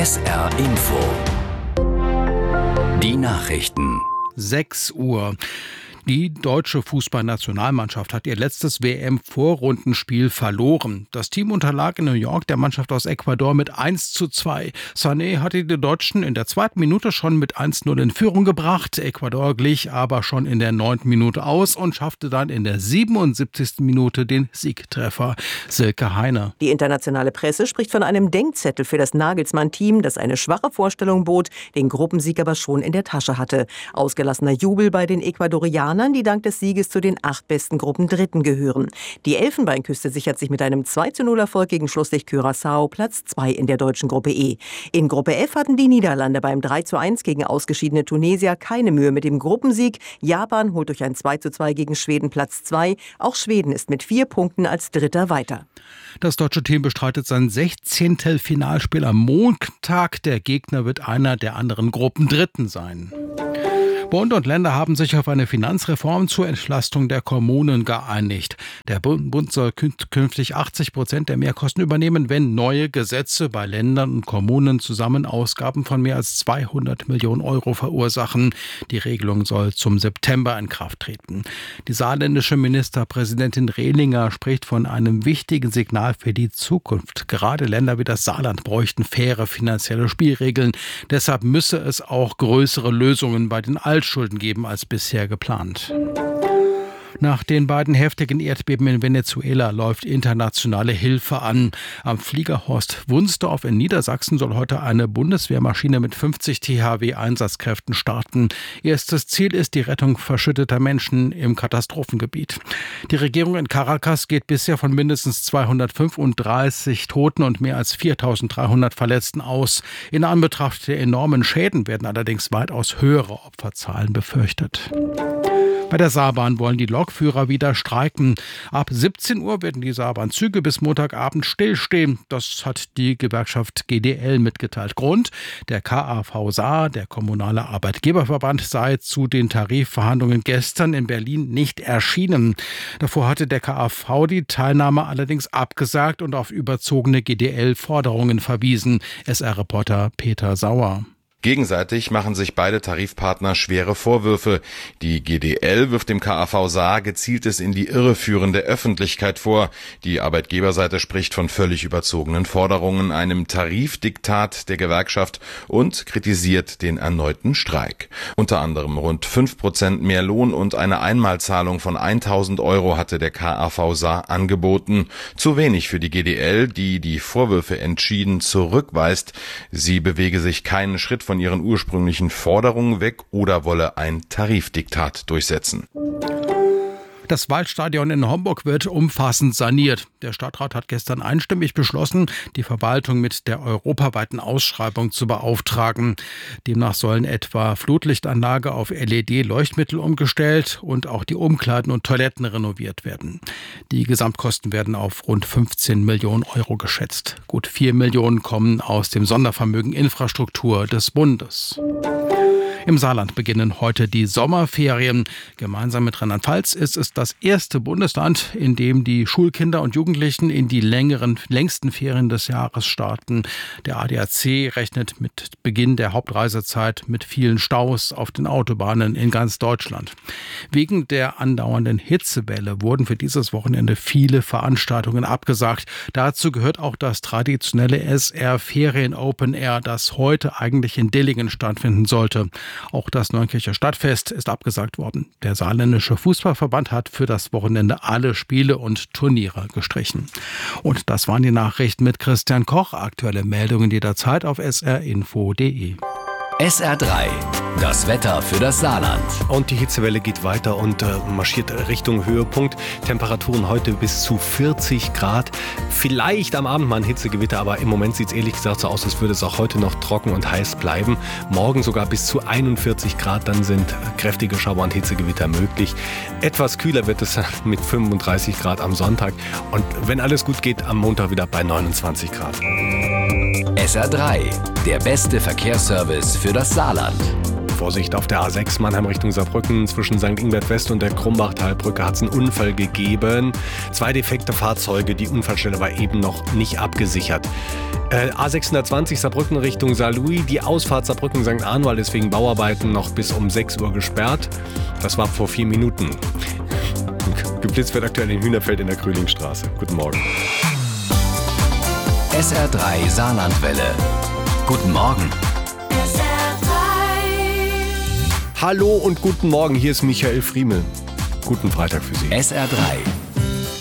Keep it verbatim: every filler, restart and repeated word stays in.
S R Info. Die Nachrichten. sechs Uhr. Die deutsche Fußballnationalmannschaft hat ihr letztes W M-Vorrundenspiel verloren. Das Team unterlag in New York der Mannschaft aus Ecuador mit eins zu zwei. Sané hatte die Deutschen in der zweiten Minute schon mit eins zu null in Führung gebracht. Ecuador glich aber schon in der neunten Minute aus und schaffte dann in der siebenundsiebzigsten Minute den Siegtreffer. Silke Heiner. Die internationale Presse spricht von einem Denkzettel für das Nagelsmann-Team, das eine schwache Vorstellung bot, den Gruppensieg aber schon in der Tasche hatte. Ausgelassener Jubel bei den Ecuadorianern, die dank des Sieges zu den acht besten Gruppendritten gehören. Die Elfenbeinküste sichert sich mit einem zwei zu null Erfolg gegen Schlusslicht Curaçao Platz zwei in der deutschen Gruppe E. In Gruppe F hatten die Niederlande beim drei zu eins gegen ausgeschiedene Tunesier keine Mühe mit dem Gruppensieg. Japan holt durch ein zwei zu zwei gegen Schweden Platz zwei. Auch Schweden ist mit vier Punkten als Dritter weiter. Das deutsche Team bestreitet sein sechzehntes Finalspiel am Montag. Der Gegner wird einer der anderen Gruppendritten sein. Bund und Länder haben sich auf eine Finanzreform zur Entlastung der Kommunen geeinigt. Der Bund soll künftig achtzig Prozent der Mehrkosten übernehmen, wenn neue Gesetze bei Ländern und Kommunen zusammen Ausgaben von mehr als zweihundert Millionen Euro verursachen. Die Regelung soll zum September in Kraft treten. Die saarländische Ministerpräsidentin Rehlinger spricht von einem wichtigen Signal für die Zukunft. Gerade Länder wie das Saarland bräuchten faire finanzielle Spielregeln. Deshalb müsse es auch größere Lösungen bei den Altschulden geben als bisher geplant. Nach den beiden heftigen Erdbeben in Venezuela läuft internationale Hilfe an. Am Flieger Horst Wunsdorf in Niedersachsen soll heute eine Bundeswehrmaschine mit fünfzig T H W-Einsatzkräften starten. Erstes Ziel ist die Rettung verschütteter Menschen im Katastrophengebiet. Die Regierung in Caracas geht bisher von mindestens zweihundertfünfunddreißig Toten und mehr als viertausenddreihundert Verletzten aus. In Anbetracht der enormen Schäden werden allerdings weitaus höhere Opferzahlen befürchtet. Bei der Saarbahn wollen die Lokführer wieder streiken. Ab siebzehn Uhr werden die Saarbahnzüge bis Montagabend stillstehen. Das hat die Gewerkschaft G D L mitgeteilt. Grund: der K A V Saar, der kommunale Arbeitgeberverband, sei zu den Tarifverhandlungen gestern in Berlin nicht erschienen. Davor hatte der K A V die Teilnahme allerdings abgesagt und auf überzogene G D L-Forderungen verwiesen. S R-Reporter Peter Sauer. Gegenseitig machen sich beide Tarifpartner schwere Vorwürfe. Die G D L wirft dem K A V Saar gezieltes in die Irre führen der Öffentlichkeit vor. Die Arbeitgeberseite spricht von völlig überzogenen Forderungen, einem Tarifdiktat der Gewerkschaft und kritisiert den erneuten Streik. Unter anderem rund fünf Prozent mehr Lohn und eine Einmalzahlung von tausend Euro hatte der K A V Saar angeboten. Zu wenig für die G D L, die die Vorwürfe entschieden zurückweist. Sie bewege sich keinen Schritt von von ihren ursprünglichen Forderungen weg oder wolle ein Tarifdiktat durchsetzen. Das Waldstadion in Homburg wird umfassend saniert. Der Stadtrat hat gestern einstimmig beschlossen, die Verwaltung mit der europaweiten Ausschreibung zu beauftragen. Demnach sollen etwa Flutlichtanlage auf L E D-Leuchtmittel umgestellt und auch die Umkleiden und Toiletten renoviert werden. Die Gesamtkosten werden auf rund fünfzehn Millionen Euro geschätzt. Gut vier Millionen kommen aus dem Sondervermögen Infrastruktur des Bundes. Im Saarland beginnen heute die Sommerferien. Gemeinsam mit Rheinland-Pfalz ist es das erste Bundesland, in dem die Schulkinder und Jugendlichen in die längeren, längsten Ferien des Jahres starten. Der A D A C rechnet mit Beginn der Hauptreisezeit mit vielen Staus auf den Autobahnen in ganz Deutschland. Wegen der andauernden Hitzewelle wurden für dieses Wochenende viele Veranstaltungen abgesagt. Dazu gehört auch das traditionelle S R Ferien Open Air, das heute eigentlich in Dillingen stattfinden sollte. Auch das Neunkircher Stadtfest ist abgesagt worden. Der saarländische Fußballverband hat für das Wochenende alle Spiele und Turniere gestrichen. Und das waren die Nachrichten mit Christian Koch. Aktuelle Meldungen jederzeit auf s r info punkt d e. S R drei, das Wetter für das Saarland. Und die Hitzewelle geht weiter und äh, marschiert Richtung Höhepunkt. Temperaturen heute bis zu vierzig Grad. Vielleicht am Abend mal ein Hitzegewitter, aber im Moment sieht es ehrlich gesagt so aus, als würde es auch heute noch trocken und heiß bleiben. Morgen sogar bis zu einundvierzig Grad, dann sind kräftige Schauer und Hitzegewitter möglich. Etwas kühler wird es mit fünfunddreißig Grad am Sonntag. Und wenn alles gut geht, am Montag wieder bei neunundzwanzig Grad. S R drei, der beste Verkehrsservice für das Saarland. Vorsicht auf der A sechs Mannheim Richtung Saarbrücken. Zwischen Sankt Ingbert West und der Krumbach-Talbrücke hat es einen Unfall gegeben. Zwei defekte Fahrzeuge, die Unfallstelle war eben noch nicht abgesichert. Äh, A sechshundertzwanzig Saarbrücken Richtung Saarlouis. Die Ausfahrt Saarbrücken Sankt Arnwald ist wegen Bauarbeiten noch bis um sechs Uhr gesperrt. Das war vor vier Minuten. Geblitzt wird aktuell in Hühnerfeld in der Grülingstraße. Guten Morgen. S R drei Saarlandwelle. Guten Morgen. S R drei. Hallo und guten Morgen, hier ist Michael Friemel. Guten Freitag für Sie. S R drei